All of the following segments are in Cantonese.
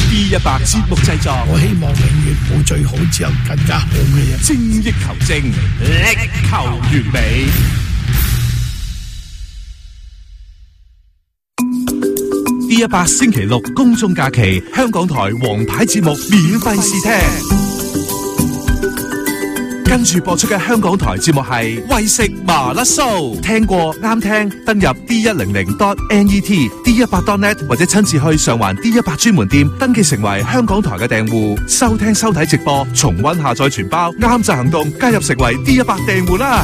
D100節目製作， 我希望永遠冇最好，只有更加好嘅嘢。 精益求精，力求完美。D100星期六公眾假期，香港台王牌節目免費試聽。跟住播出嘅香港台節目係為食麻甩酥，聽過啱聽，登入 D100.net、D100.net 或者親自去上環 D100專門店登記成為香港台嘅訂戶，收聽收睇直播，重溫下載全包，啱就行動，加入成為 D100 訂戶啦！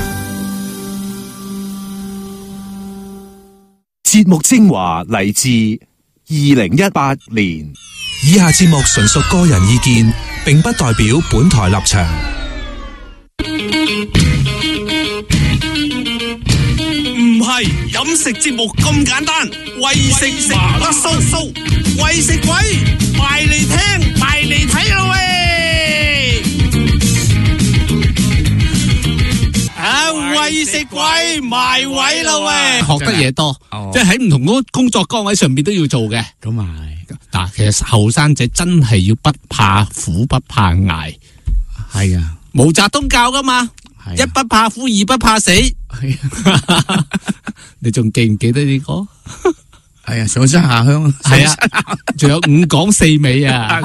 節目精華嚟自2018年。 以下節目純屬個人意見，並不代表本台立場。 唔係飲食節目咁簡單，為食麻甩酥，為食鬼埋嚟聽埋嚟睇咯喂！為食鬼埋位咯喂！學得嘢多，即係喺唔同嗰工作崗位上邊都要做嘅。咁啊嗱，其實後生仔真係要不怕苦不怕捱，係啊，毛澤東教噶嘛。一不怕苦，二不怕死。你仲記唔記得呢個？係啊，上山下鄉。係啊，仲有五講四美啊！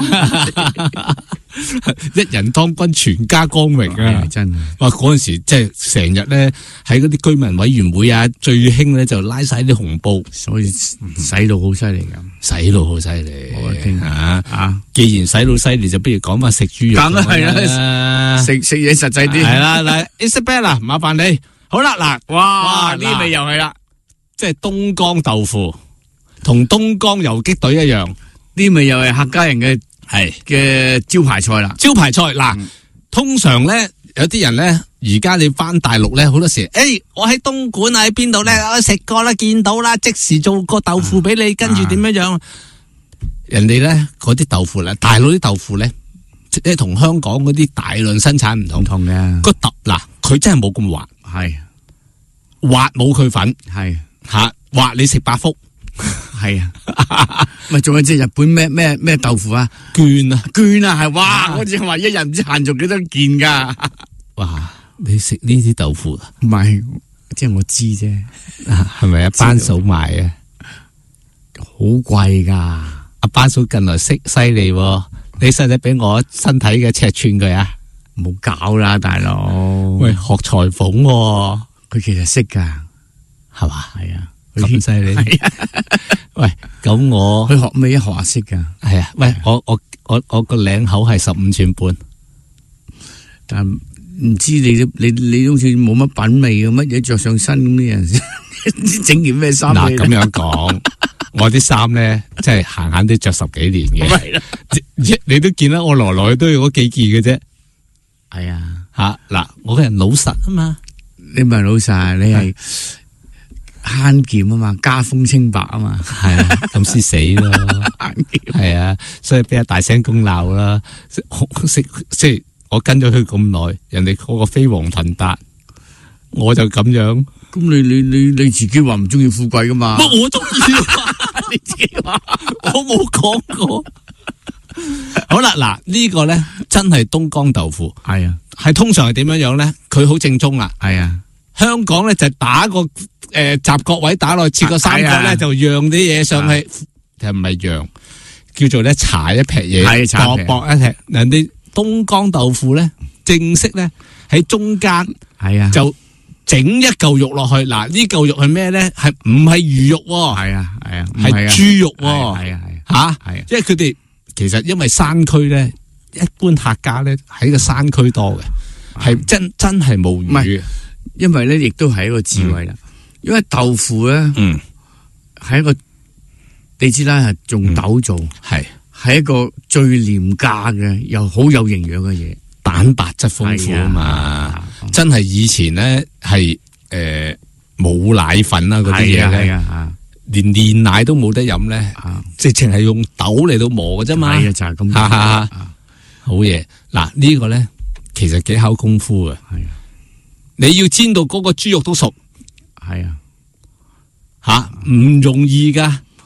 一人當軍，全家光榮啊！真係。哇，嗰陣時即係成日咧喺嗰啲居民委員會啊，最興咧就拉晒啲紅布，所以洗到好犀利咁。洗到好犀利。我聽啊！既然洗到犀利，就不如講翻食豬肉。咁係啦，食嘢實際啲。係啦，嗱 ，Isabella， 麻煩你。好啦，嗱，哇，呢味又係啦，即係東江豆腐，同東江游擊隊一樣，呢味又係客家人嘅係嘅招牌菜啦。招牌菜嗱，通常咧有啲人咧，而家你翻大陸咧，好多時，我喺東莞啊，喺邊度咧，我食過啦，見到啦，即時做個豆腐俾你，跟住點樣樣？人哋咧嗰啲豆腐咧，大陸啲豆腐咧，即係同香港嗰啲大量生產唔同嘅。個豆嗱，佢真係冇咁滑，係滑冇佢份，係吓滑你食百福，係啊，咪仲有隻日本咩豆腐啊？絹啊，係哇！我淨係話一日唔知限做幾多件噶。哇！你食呢啲豆腐啊？唔係，即係我知啫。係咪阿班嫂賣啊？好貴噶！阿班嫂近來識犀利，你使唔使俾我身體嘅尺寸佢啊？冇搞啦，大佬！喂，學裁縫，佢其實識噶，係嘛？係啊。咁犀利，喂，咁我去學咩？學下識噶，係啊，喂，我個領口係15寸半，但唔知你好似冇乜品味咁，乜嘢着上身咁啲人，整件咩衫？嗱，咁樣講，我啲衫咧，即係閒閒都着10幾年嘅，你都見啦，我來來都有嗰幾件嘅啫，係啊，吓嗱，我個人老實啊嘛，你唔係老實，你係。慳儉啊嘛，家風清白啊嘛，係啊，咁先死咯，係啊，所以俾阿大聲公鬧啦，即係我跟咗佢咁耐，人哋嗰個飛黃騰達，我就咁樣，咁你自己話唔中意富貴噶嘛？我中意，你自己話，我冇講過。好啦，嗱呢個咧真係東江豆腐，係啊，係通常係點樣樣咧？佢好正宗啦，係啊。香港咧就打個雜角位打落去切個三角咧，就讓啲嘢上去，就唔係讓，叫做咧搽一劈嘢，薄薄一劈。人哋東江豆腐咧，正式咧喺中間，係啊，就整一嚿肉落去。嗱呢嚿肉係咩咧？係唔係魚肉？係啊，係豬肉。係啊，吓，係，因為佢哋其實因為山區咧，一般客家咧喺個山區多嘅，係真係冇魚。因為咧，亦都係一個智慧啦。因為豆腐咧，係一個你知啦，係用豆做，係一個最廉價嘅，又好有營養嘅嘢，蛋白質豐富啊嘛。真係以前咧係冇奶粉啦嗰啲嘢咧，連煉奶都冇得飲咧，直情係用豆嚟到磨嘅啫嘛。係啊，就係咁。好嘢。嗱呢個咧，其實幾考功夫嘅。係啊。你要煎到嗰個豬肉都熟，係啊，吓唔容易噶。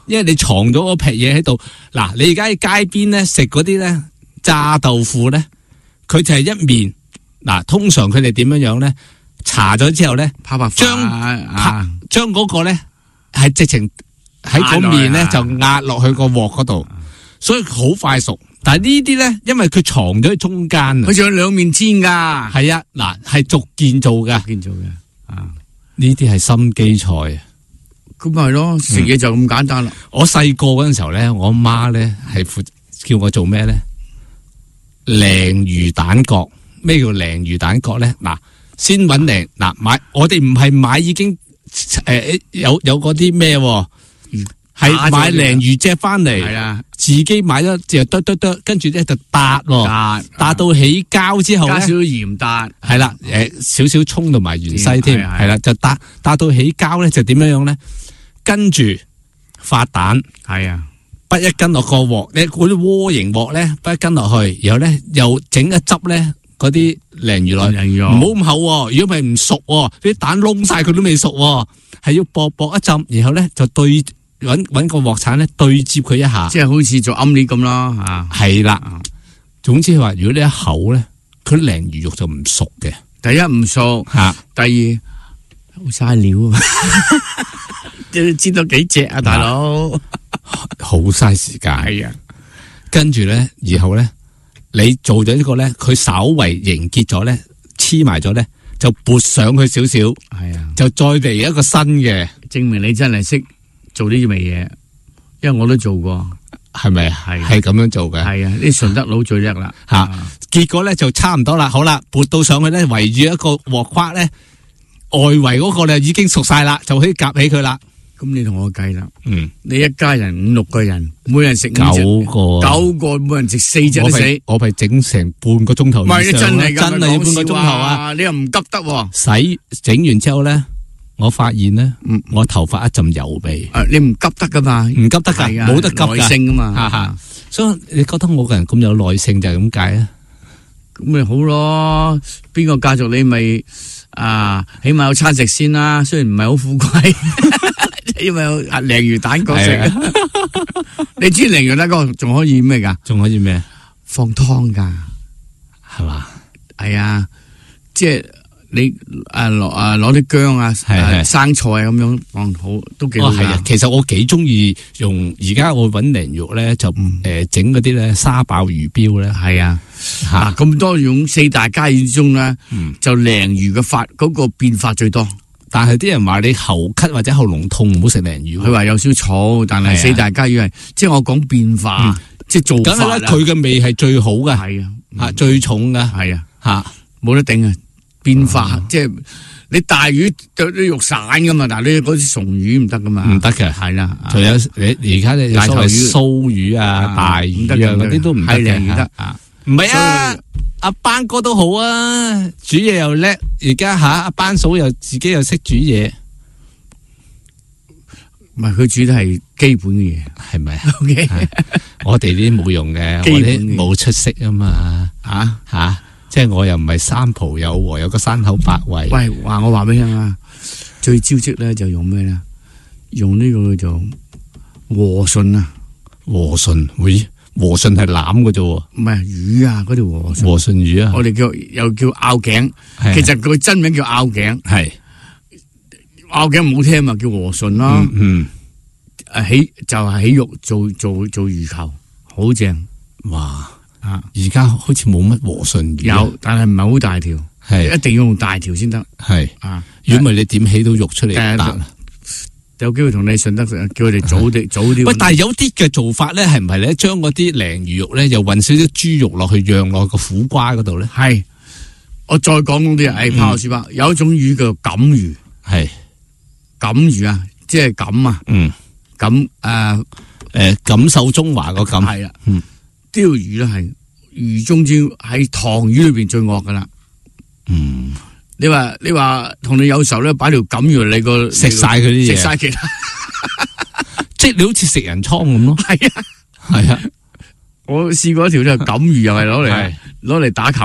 因為你藏咗嗰劈嘢喺度。嗱，你而家喺街邊咧食嗰啲咧炸豆腐咧，佢就係一面。嗱，通常佢哋點樣咧？搽咗之後咧，將嗰個咧係直情喺嗰面咧就壓落去個鑊嗰度，所以好快熟。但係呢啲咧，因為佢藏咗喺中間啊， 佢仲有兩面煎噶。 係啊，嗱，係逐件做嘅，呢啲係心機菜啊。 咁咪係咯，食嘢就咁簡單啦。 我細個嗰陣時候咧，我媽咧係叫我做咩咧？鯪魚蛋角。咩叫鯪魚蛋角咧？嗱，先搵鯪嗱買，我哋唔係買已經有嗰啲咩，係買鯪魚隻翻嚟，係啊，自己買咗就剁，跟住咧就搭到起膠之後咧，加少少鹽搭，係啦，少少蔥同埋芫茜添，係啦，就搭到起膠咧就點樣咧？跟住發蛋，係啊。不一斤落個鑊咧，嗰啲鍋形鑊咧，不一斤落去，然後咧又整一汁咧嗰啲鯪魚落，唔好咁厚，如果唔係唔熟，啲蛋燶晒佢都未熟，係要薄薄一浸，然後咧就揾個鑊鏟咧對接佢一下，即係好似做奄列咁啦，係啦。總之係話，如果你一口咧，佢鯪魚肉就唔熟嘅。第一唔熟，第二好嘥料啊！你知道幾隻啊，大佬？好嘥時間。係啊，跟住咧，然後咧，你做咗呢個咧，佢稍為凝結咗咧，黐埋咗咧，就撥上去少少。係啊，就再嚟一個新嘅，證明你真係識做呢啲味嘢。因為我都做過，係咪？係咁樣做嘅。係啊，啲順德佬最叻啦。吓，結果咧就差唔多啦。好啦，撥到上去咧，圍住一個鑊框咧，外圍嗰個咧已經熟晒啦，就可以夾起佢啦。咁你同我計啦，你一家人5、6個人，每人食9個，每人食4隻都死。我係整成半個鐘頭以上，唔係真係噶，真係要半個鐘頭啊！你又唔急得，洗整完之後咧，我發現咧，我頭髮一陣油味。你唔急得噶嘛？唔急得噶，冇得急噶，耐性啊嘛。所以你覺得我個人咁有耐性就係咁解啊？咁咪好咯，邊個家族你咪起碼有餐食先啦，雖然唔係好富貴。因為有鯪魚蛋角食，你知鯪魚蛋角仲可以咩噶？仲可以咩？放湯噶，係嘛？係啊，即係你攞啲薑啊、生菜咁樣放好，都幾好噶。係啊，其實我幾中意用而家我搵鯪肉咧，就整嗰啲咧沙爆魚標咧。係啊，嗱咁多種4大家宴之中咧，就鯪魚嘅嗰個變化最多。但係啲人話你喉咳或者喉嚨痛唔好食鯪魚，佢話有少草，但係4大家宴係即係我講變化，即係做法。梗係啦，佢嘅味係最好嘅，係啊，最重嘅，係啊，吓冇得頂啊！變化即係你大魚啲肉散噶嘛，但係你嗰啲鬆魚唔得噶嘛，唔得嘅，係啦。仲有你而家咧所謂蘇魚啊、大魚啊嗰啲都唔得嘅，唔係啊。阿班哥都好啊，煮嘢又叻，而家阿班嫂又自己又識煮嘢，唔係佢煮得係基本嘅嘢，係咪啊？ OK， 我哋啲冇用嘅，我哋冇出息啊嘛，即係我又唔係三浦友和，有個山口百惠。喂，我話俾你聽啊，最招積咧就用咩咧？用呢個叫做和順啊，和順會。和順係腩嘅啫，唔係魚啊！嗰條和順魚啊，我哋又叫拗頸，其實佢真名叫拗頸，係拗頸唔好聽嘛，叫和順咯。起就係起肉做魚球，好正。哇！而家好似冇乜和順魚，有，但係唔係好大條，係一定要用大條先得。係如果唔係你點起到肉出嚟？有機會同你順德叫佢哋早啲。喂，但係有啲嘅做法咧，係唔係咧？將嗰啲鯪魚肉咧，又混少少豬肉落去，釀落個苦瓜嗰度咧？係，我再講嗰啲炮書包，有一種魚叫錦魚，係錦魚啊，即係錦啊，錦錦繡中華個錦係啊，呢條魚咧係魚中之喺塘魚裏邊最惡噶啦，你話同你有仇咧，擺條錦魚你個食晒佢啲嘢，食晒其他，即係你好似食人倉咁咯。係啊，係啊，我試過一條咧錦魚又係攞嚟打球啊，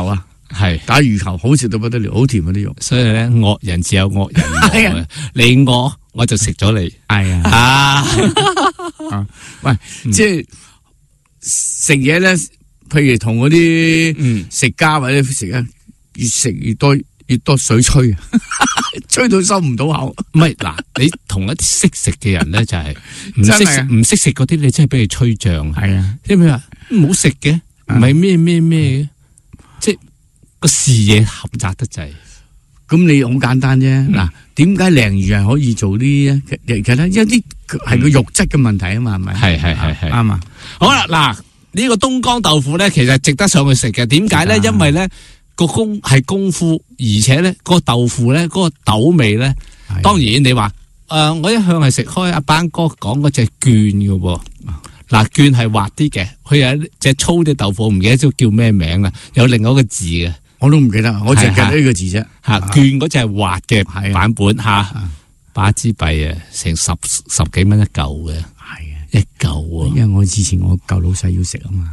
係打魚球好食到不得了，好甜嗰啲肉。 所以咧，惡人只有惡人係餓，你餓我就食咗你。 係啊， 喂，即係食嘢咧，譬如同嗰啲食家或者食啊，越食越多水吹，吹到收唔到口。 唔係嗱，你同一啲識食嘅人咧，就係唔識食嗰啲，你真係俾佢吹脹。 係啊， 即係咩話唔好食嘅，唔係咩嘅，即係個視野狹窄得滯。 咁你好簡單啫。嗱，點解鯪魚係可以做啲咧？其實咧，一啲係個肉質嘅問題啊嘛，係咪？ 係啱啊。 好啦，嗱呢個東江豆腐咧，其實值得上去食嘅。點解咧？因為咧個功夫，而且咧個豆腐咧嗰個豆味咧，當然你話我一向係食開阿班哥講嗰隻絹嘅喎。嗱，絹係滑啲嘅，佢有一隻粗啲豆腐，唔記得咗叫咩名啦，有另外一個字嘅。 我都唔記得，我淨係記得呢個字啫。 吓，絹嗰隻係滑嘅版本吓，巴支幣啊，成十幾蚊一嚿嘅。係啊，一嚿啊。 因為我之前我舊老細要食啊嘛，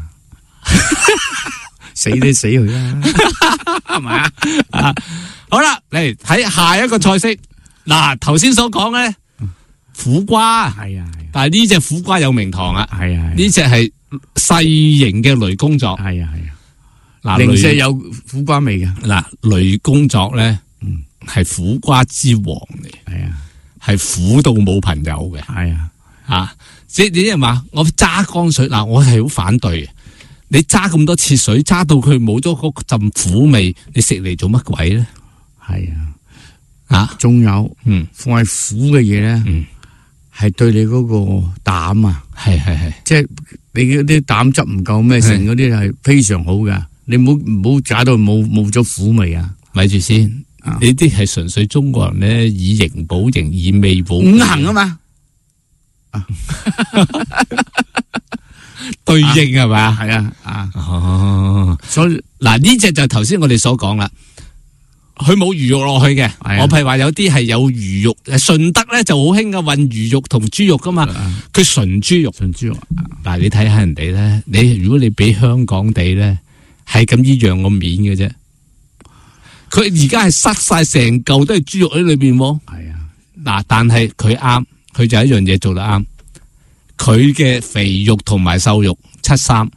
死都死佢啦，係咪啊？ 好啦，嚟睇下一個菜式。嗱，頭先所講咧，苦瓜係啊， 但係呢隻苦瓜有名堂啊。 係啊， 呢隻係細型嘅雷公作。 係啊。 嗱， 零舍有苦瓜味嘅。 嗱，雷公作咧，係苦瓜之王嚟， 係啊， 係苦到冇朋友嘅， 係啊， 啊，即係啲人話我揸乾水，嗱，我係好反對嘅。你揸咁多次水，揸到佢冇咗嗰陣苦味，你食嚟做乜鬼咧？ 係啊，仲有，放係苦嘅嘢咧，係對你嗰個膽啊， 係， 即係你嗰啲膽汁唔夠咩成嗰啲係非常好噶。你唔好搞到冇咗苦味啊！ 咪住先，呢啲係純粹中國人咧，以形補形，以味補五行啊嘛， 對應係咪？ 係啊，所以嗱呢隻就頭先我哋所講啦，佢冇魚肉落去嘅。我譬如話有啲係有魚肉，順德咧就好興噶混魚肉同豬肉噶嘛，佢純豬肉。嗱你睇下人哋咧，如果你俾香港地咧。係咁依樣個面嘅啫，佢而家係塞晒成嚿都係豬肉喺裏邊。係啊，嗱，但係佢啱，佢就一樣嘢做得啱。佢嘅肥肉同埋瘦肉7:3。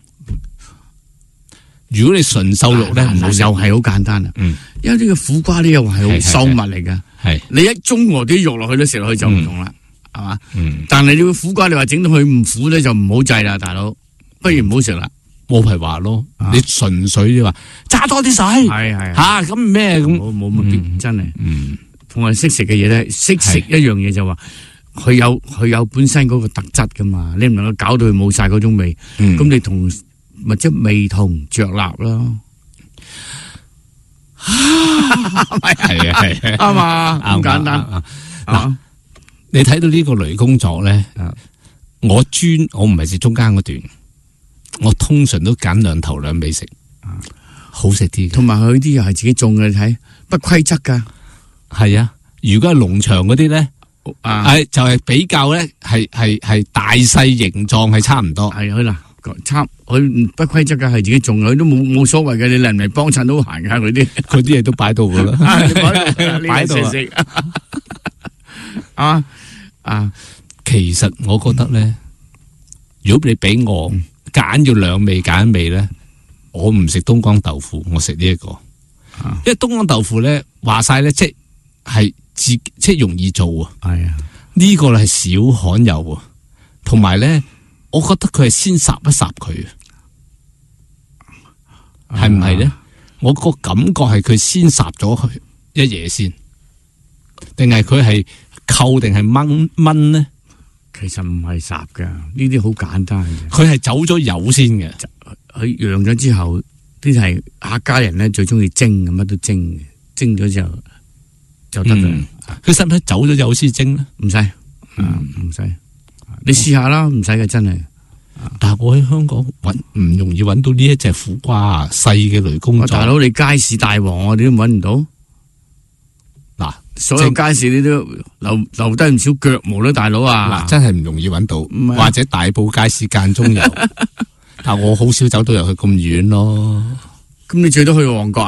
如果你純瘦肉咧，又係好簡單啦。因為呢個苦瓜呢又係好瘦物嚟噶。係你一中和啲肉落去咧，食落去就唔同啦，係嘛？但係你個苦瓜你話整到佢唔苦咧，就唔好制啦，大佬，不如唔好食啦。冇係話咯，你純粹你話揸多啲水，係吓咁咩咁？冇乜必真係，同埋識食嘅嘢咧，識食一樣嘢就話佢有本身嗰個特質噶嘛，你唔能夠搞到佢冇晒嗰種味，咁你同咪即係味同嚼蠟咯，係啊啱嘛，咁簡單。嗱，你睇到呢個雷公作咧，我唔係食中間嗰段。我通常都揀兩頭兩尾食，好食啲。同埋佢啲又係自己種嘅，你睇不規則噶。係啊，如果係農場嗰啲咧，就係比較咧，係大細形狀係差唔多。係佢嗱，佢不規則噶，係自己種，佢都冇所謂嘅。你嚟唔嚟幫襯都行噶，佢啲嘢都擺到噶啦，擺到食啊。其實我覺得咧，如果你俾我。揀要兩味揀一味咧，我唔食東江豆腐，我食呢一個，因為東江豆腐咧話晒咧，即係容易做啊。係啊，呢個係少罕有啊，同埋咧，我覺得佢係先烚一烚佢，係唔係咧？我個感覺係佢先烚咗佢一嘢先，定係佢係扣定係炆咧？其實唔係烚噶，呢啲好簡單嘅。佢係走咗油先嘅，佢釀咗之後，啲係客家人咧最中意蒸，乜都蒸嘅，蒸咗之後就得啦。佢使唔使走咗油先蒸咧？唔使，唔使。你試下啦，唔使嘅真係。但係我喺香港唔容易揾到呢一隻苦瓜細嘅雷公作。大佬，你街市大王我哋都揾唔到。嗱，所有街市你都留低唔少腳毛啦，大佬啊！嗱，真係唔容易揾到，或者大埔街市間中有，但我好少走到入去咁遠咯。咁你最多去旺角啊？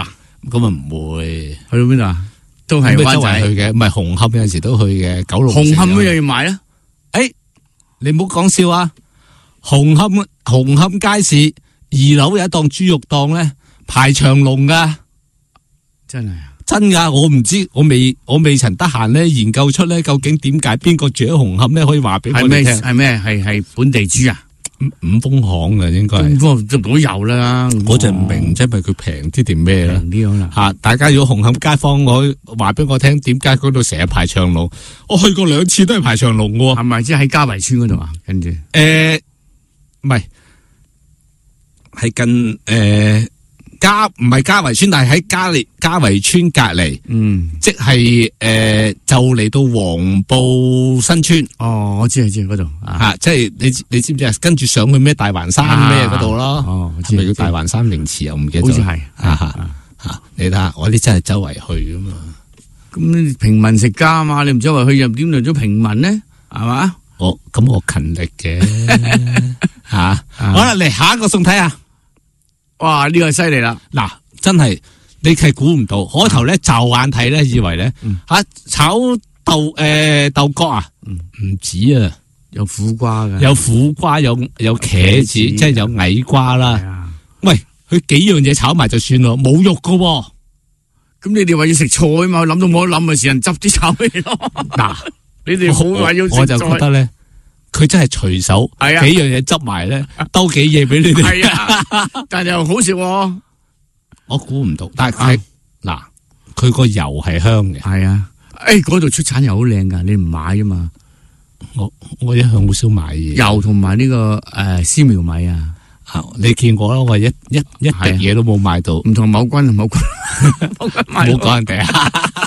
咁啊唔會去到邊度啊？都係灣仔去嘅，唔係紅磡有陣時都去嘅，九龍紅磡乜嘢要買咧？ 你唔好講笑啊！紅磡街市2樓有一檔豬肉檔咧，排長龍噶， 真係啊！ 真噶，我唔知，我未曾得閒咧研究出咧究竟點解邊個住喺紅磡咧，可以話俾我哋聽。 係咩？係本地豬啊？ 五豐行嘅應該係。 五豐就都有啦。 我就唔明，即係咪佢平啲定咩啦？ 平啲可能吓，大家如果紅磡街坊，我話俾我聽，點解嗰度成日排長龍？我去過2次都係排長龍嘅。 係咪即係喺嘉圍村嗰度啊？跟住唔係，係近唔係嘉圍村，但係喺嘉圍村隔籬，即係就嚟到黃埔新村。 哦，我知嗰度吓，即係你知唔知啊？跟住上去咩大環山咩嗰度咯？哦，係咪叫大環山泳池啊？我唔記得咗。好似係吓，你睇下，我啲真係周圍去噶嘛。 咁平民食家啊嘛，你唔周圍去又點嚟咗平民呢？係嘛？ 咁我勤力嘅吓。好啦，嚟下一個送睇下。 哇！呢個犀利啦！ 嗱，真係你係估唔到，開頭咧驟眼睇咧，以為咧炒豆角啊，唔止啊， 有苦瓜嘅， 有苦瓜，有茄子，即係有矮瓜啦。喂，佢幾樣嘢炒埋就算咯，冇肉噶。 咁你哋話要食菜嘛？諗都冇得諗，咪時人執啲炒俾你咯。嗱，你哋好話要食菜， 我就覺得咧。佢真係隨手幾樣嘢執埋咧，兜幾嘢俾你哋。 係啊，但係又好食。 我估唔到，但係嗱，佢個油係香嘅。 係啊，嗰度出產油好靚噶，你唔買啫嘛。 我一向好少買嘢。 油同埋呢個絲苗米啊， 你見過啦，我一滴嘢都冇買到。 唔同某君，唔好講人哋啊。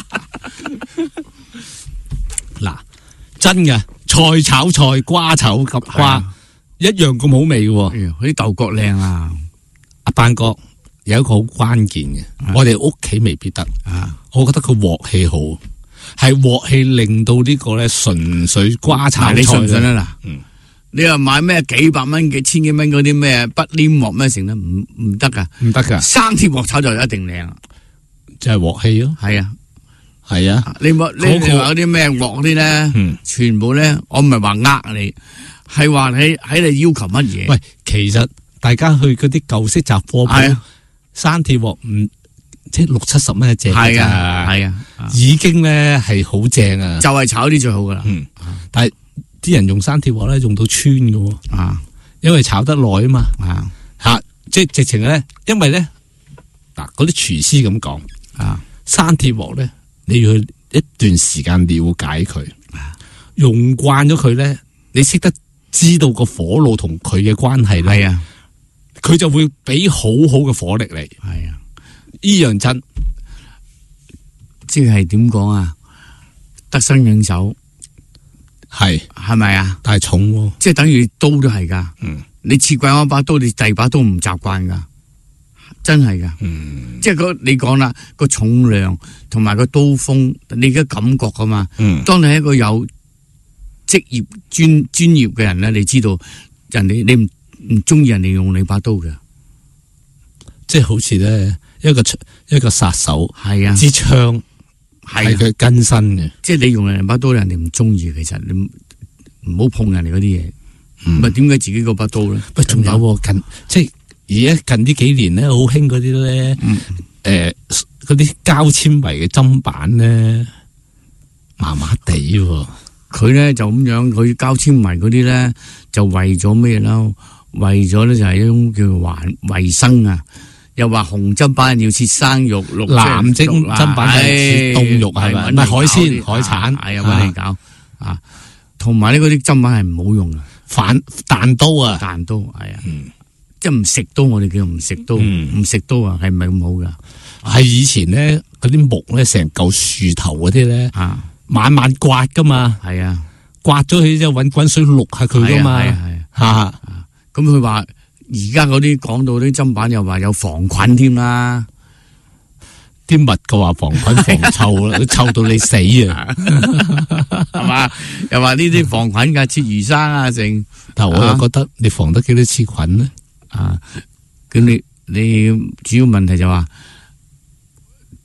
嗱，真嘅。菜炒菜，瓜炒瓜，一樣咁好味嘅。 啲豆角靚啊！ 阿班哥有一個好關鍵嘅，我哋屋企未必得。我覺得佢鑊氣好，係鑊氣令到呢個咧純粹瓜炒菜。 你信唔信啊？嗱，你話買咩幾百蚊、幾千幾蚊嗰啲咩不黏鑊咩成咧？唔得噶， 唔得噶。 生鐵鑊炒就一定靚， 就係鑊氣咯。 係啊。 係啊， 你話嗰啲咩鑊嗰啲咧，全部咧，我唔係話呃你，係話喺你要求乜嘢？ 喂，其實大家去嗰啲舊式雜貨鋪，生鐵鑊即係60-70蚊一隻，係啊，已經咧係好正啊， 就係炒啲最好噶啦。 但係啲人用生鐵鑊咧用到穿嘅，因為炒得耐啊嘛，吓，即係直情咧，因為咧嗱嗰啲廚師咁講，生鐵鑊咧。你要去一段時間了解佢，用慣咗佢咧，你識得知道個火爐同佢嘅關係咧，係啊，佢就會俾好好嘅火力嚟。係啊，呢樣真， 即係點講啊？得心應手，係咪啊？ 但係重， 即係等於刀都係噶。你切慣嗰把刀，你第二把刀唔習慣噶。真係噶，即係你講啦，個重量同埋個刀鋒，你嘅感覺噶嘛。當你係一個有職業專業嘅人咧，你知道人哋你唔中意人哋用你把刀嘅， 即係好似咧一個殺手係啊， 支槍係佢根身嘅， 即係你用人哋把刀，人哋唔中意。其實你唔好碰人哋嗰啲嘢，咪點解自己嗰把刀咧？ 不仲有近即係。而家近呢幾年咧，好興嗰啲咧，嗰啲膠纖維嘅砧板咧，麻麻地。 佢咧就咁樣，佢膠纖維嗰啲咧就為咗咩啦？為咗咧就係一種叫衛生啊！又話紅砧板要切生肉， 藍砧板係切凍肉係咪？唔係海鮮海產， 係啊，搵你搞啊！同埋呢嗰啲砧板係唔好用啊， 彈刀啊， 彈刀係啊。即係唔食刀，我哋叫唔食刀，唔食刀啊，係唔係咁好噶？ 係以前咧，嗰啲木咧，成嚿樹頭嗰啲咧，晚晚刮噶嘛，係啊，刮咗佢之後搵滾水渌下佢噶嘛，吓。 咁佢話而家嗰啲講到啲砧板又話有防菌添啦， 啲蜜嘅話防菌防臭啦，臭到你死啊， 係嘛？又話呢啲防菌噶，切魚生啊剩。 但我又覺得你防得幾多次菌咧？ 咁你主要問題就話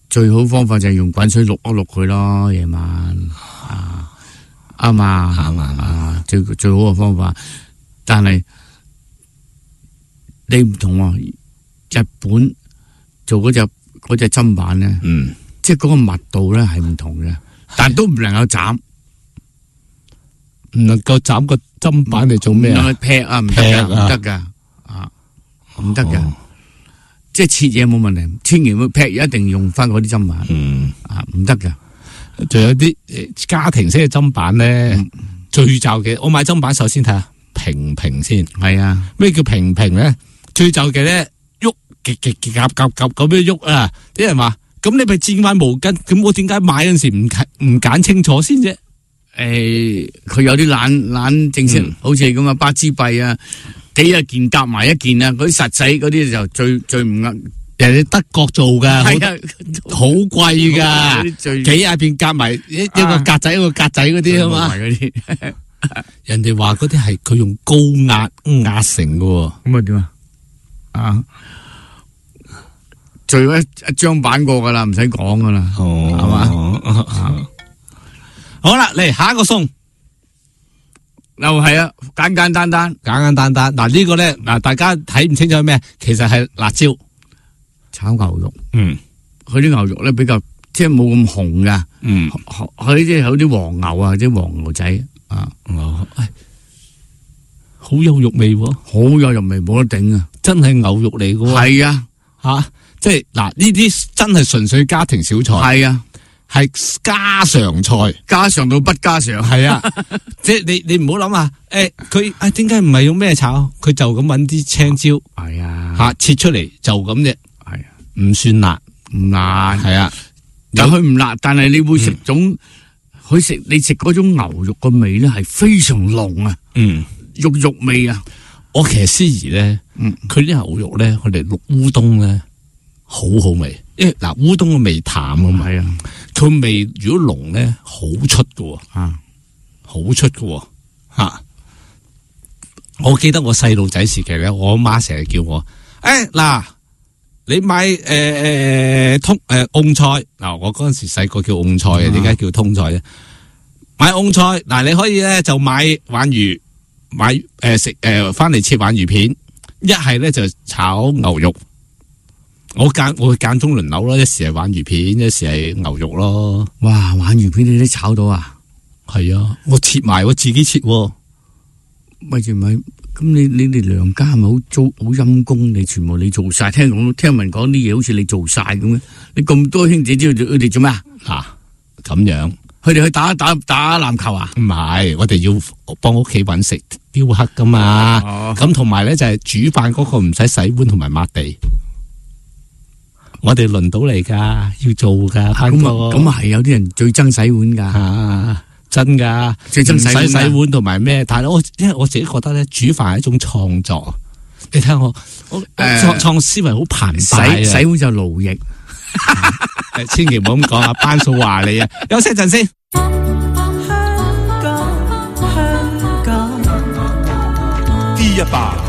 最好方法就係用滾水渌一渌佢咯，夜晚啱嘛，最好嘅方法。但係你唔同喎，日本做嗰隻砧板咧，即係嗰個密度咧係唔同嘅，但都唔能夠斬， 唔能夠斬個砧板嚟做咩啊？ 劈啊，唔得噶，唔得噶。即係切嘢冇問題，千祈唔好劈，一定用翻嗰啲砧板。唔得噶。 仲有啲家庭式嘅砧板咧，最就嘅，我買砧板首先睇下平先。係啊，咩叫平咧？最就嘅咧，喐夾咁樣喐啊！啲人話，咁你咪剪塊毛巾，咁我點解買嗰陣時唔揀清楚先啫？ 佢有啲懶正式，好似咁啊，巴茲幣啊。幾廿件夾埋一件啊！嗰啲實際嗰啲就最唔啱， 人哋德國做噶， 係啊， 好貴噶，幾廿件夾埋一個格仔一個格仔嗰啲啊嘛，人哋話嗰啲係佢用高壓成噶， 咁啊點啊？最一張板過噶啦，唔使講噶啦，係嘛？ 好啦，嚟下一個餸。 又係啊，簡單單。 嗱呢個咧，嗱大家睇唔清楚咩？其實係辣椒炒牛肉。佢啲牛肉咧比較即係冇咁紅噶。佢即係有啲黃牛啊，啲黃牛仔啊。 好有肉味喎， 好有肉味，冇得頂啊！ 真係牛肉嚟噶。 係啊， 吓，即係嗱呢啲真係純粹家庭小菜。 係啊。 係家常菜， 家常到不家常， 係啊！即係你唔好諗啊！佢點解唔係用咩炒？佢就咁搵啲青椒， 係啊， 吓切出嚟就咁啫，係啊，唔算辣， 唔辣， 係啊， 但佢唔辣，但係你會食種，你食嗰種牛肉個味咧係非常濃啊，肉味啊！ 我其實思怡咧，佢啲牛肉咧，我哋渌烏冬咧，好好味。因為嗱烏冬嘅味淡啊嘛，係啊，佢味如果濃咧，好出嘅，好出嘅，吓。我記得我細路仔時期咧，我阿媽成日叫我，嗱，你買蕹菜，嗱，我嗰陣時細個叫蕹菜嘅，點解叫通菜咧？買蕹菜，嗱，你可以咧就買鯇魚，買翻嚟切鯇魚片，一係咧就炒牛肉。我間中輪流咯，一時係鯇魚片，一時係牛肉咯。 哇，鯇魚片你都炒到啊？ 係啊，我切埋，我自己切。 咪住咪，咁你哋娘家咪好陰功？你全部你做晒，聽聞講啲嘢好似你做晒咁嘅。你咁多兄弟知道佢哋做咩啊？ 咁樣， 佢哋去打籃球啊？ 唔係，我哋要幫屋企搵食，雕刻噶嘛。咁同埋咧就係煮飯嗰個唔使洗碗同埋抹地。我哋輪到嚟噶，要做噶。 咁係有啲人最憎洗碗噶， 真噶， 最憎洗碗同埋咩？但係因為我自己覺得咧，煮飯係一種創作。你睇我創思維好澎湃啊！ 洗碗就勞役， 千祈唔好咁講啊！班數話你啊，休息一陣先。 D100